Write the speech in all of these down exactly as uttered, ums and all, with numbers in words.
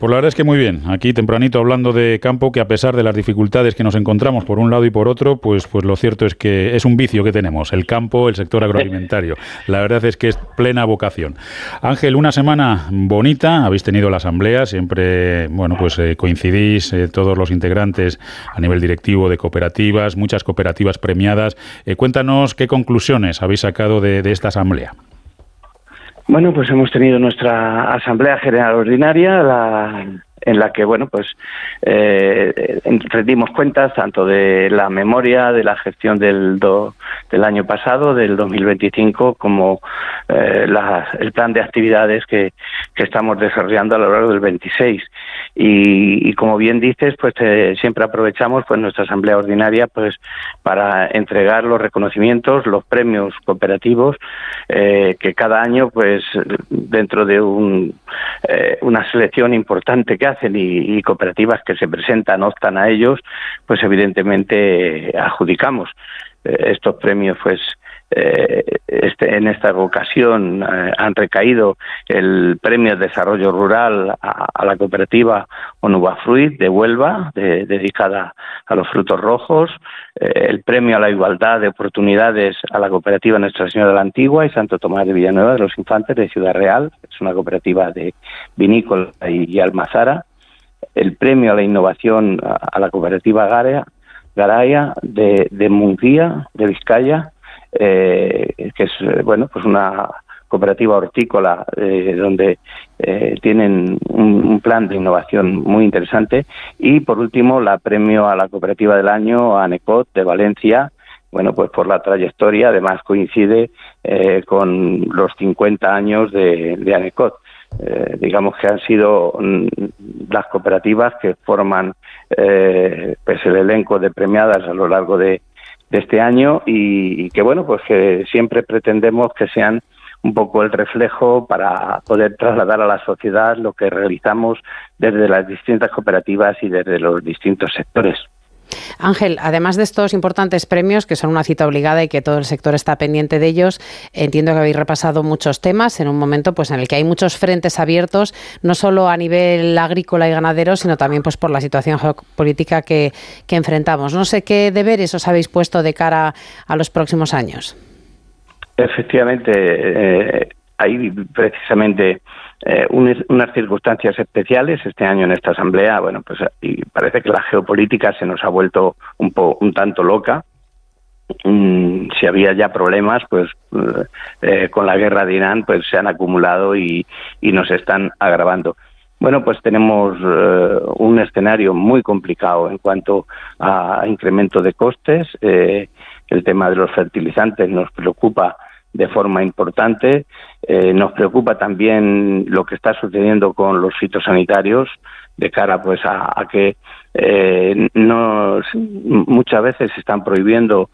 Pues la verdad es que muy bien. Aquí tempranito hablando de campo, que a pesar de las dificultades que nos encontramos por un lado y por otro, pues, pues lo cierto es que es un vicio que tenemos, el campo, el sector agroalimentario. La verdad es que es plena vocación. Ángel, una semana bonita, habéis tenido la asamblea, siempre, bueno, pues eh, coincidís eh, todos los integrantes a nivel directivo de cooperativas, muchas cooperativas premiadas. Eh, cuéntanos qué conclusiones habéis sacado de, de esta asamblea. Bueno, pues hemos tenido nuestra Asamblea General Ordinaria, la, en la que, bueno, pues eh, rendimos cuentas tanto de la memoria de la gestión del, do, del año pasado, del dos mil veinticinco, como eh, la, el plan de actividades que, que estamos desarrollando a lo largo del veintiséis. Y, y como bien dices, pues eh, siempre aprovechamos pues nuestra Asamblea Ordinaria pues para entregar los reconocimientos, los premios cooperativos eh, que cada año pues dentro de un, eh, una selección importante que hacen y, y cooperativas que se presentan, optan a ellos, pues evidentemente eh, adjudicamos. Eh, estos premios pues eh, este, en esta ocasión eh, han recaído el Premio de Desarrollo Rural a, a la cooperativa Onubafruit de Huelva, de, dedicada a los frutos rojos, eh, el Premio a la Igualdad de Oportunidades a la cooperativa Nuestra Señora de la Antigua y Santo Tomás de Villanueva de los Infantes de Ciudad Real, es una cooperativa de vinícola y, y almazara, el Premio a la Innovación a, a la cooperativa Garea, Garaya de, de Munguía, de Vizcaya, eh, que es bueno pues una cooperativa hortícola eh, donde eh, tienen un, un plan de innovación muy interesante. Y por último la premio a la cooperativa del año ANECOT de Valencia, bueno pues por la trayectoria, además coincide eh, con los cincuenta años de, de ANECOT. Eh, digamos que han sido mm, las cooperativas que forman eh, pues el elenco de premiadas a lo largo de, de este año y, y que bueno pues que siempre pretendemos que sean un poco el reflejo para poder trasladar a la sociedad lo que realizamos desde las distintas cooperativas y desde los distintos sectores. Ángel, además de estos importantes premios, que son una cita obligada y que todo el sector está pendiente de ellos, entiendo que habéis repasado muchos temas en un momento pues en el que hay muchos frentes abiertos, no solo a nivel agrícola y ganadero, sino también pues por la situación geopolítica que, que enfrentamos. No sé qué deberes os habéis puesto de cara a los próximos años. Efectivamente, eh, hay precisamente eh, unas, unas circunstancias especiales este año en esta asamblea. Bueno, pues y parece que la geopolítica se nos ha vuelto un po, un tanto loca. Mm, si había ya problemas, pues eh, con la guerra de Irán, pues se han acumulado y, y nos están agravando. Bueno, pues tenemos eh, un escenario muy complicado en cuanto a incremento de costes. Eh, el tema de los fertilizantes nos preocupa de forma importante. Eh, nos preocupa también lo que está sucediendo con los fitosanitarios de cara pues a, a que eh, nos, muchas veces se están prohibiendo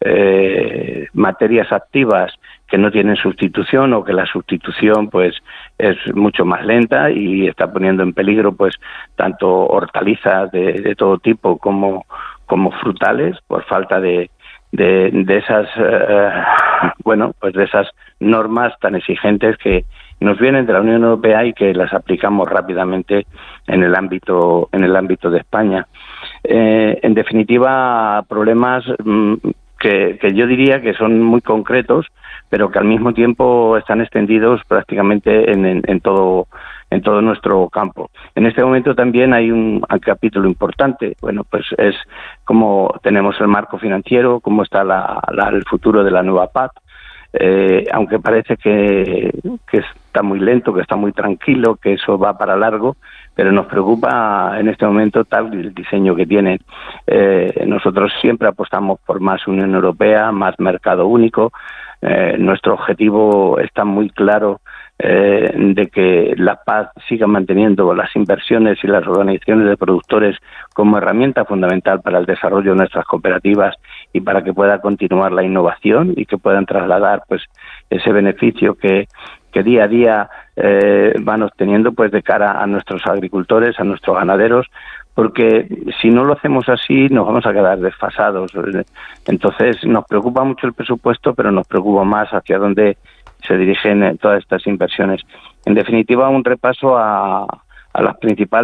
eh, materias activas que no tienen sustitución o que la sustitución pues es mucho más lenta y está poniendo en peligro pues tanto hortalizas de, de todo tipo como como frutales por falta de de, de esas eh, bueno pues de esas normas tan exigentes que nos vienen de la Unión Europea y que las aplicamos rápidamente en el ámbito en el ámbito de España. Eh, en definitiva, problemas mmm, que, que yo diría que son muy concretos, pero que al mismo tiempo están extendidos prácticamente en, en, en todo en todo nuestro campo. En este momento también hay un, un capítulo importante. Bueno, pues es cómo tenemos el marco financiero, cómo está la, la, el futuro de la nueva P A C. Eh, aunque parece que, que está muy lento, que está muy tranquilo, que eso va para largo, pero nos preocupa en este momento tal el diseño que tiene. Eh, nosotros siempre apostamos por más Unión Europea, más mercado único. Eh, nuestro objetivo está muy claro eh, de que la P A C siga manteniendo las inversiones y las organizaciones de productores como herramienta fundamental para el desarrollo de nuestras cooperativas y para que pueda continuar la innovación y que puedan trasladar pues ese beneficio que que día a día eh, van obteniendo pues de cara a nuestros agricultores, a nuestros ganaderos, porque si no lo hacemos así nos vamos a quedar desfasados. Entonces nos preocupa mucho el presupuesto, pero nos preocupa más hacia dónde se dirigen todas estas inversiones. En definitiva, un repaso a, a las principales